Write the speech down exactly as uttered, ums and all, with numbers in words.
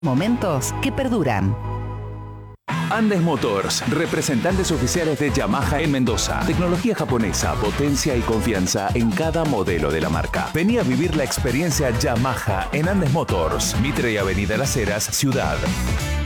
Momentos que perduran. Andes Motors, representantes oficiales de Yamaha en Mendoza. Tecnología japonesa, potencia y confianza en cada modelo de la marca. Vení a vivir la experiencia Yamaha en Andes Motors, Mitre y Avenida Las Heras, Ciudad.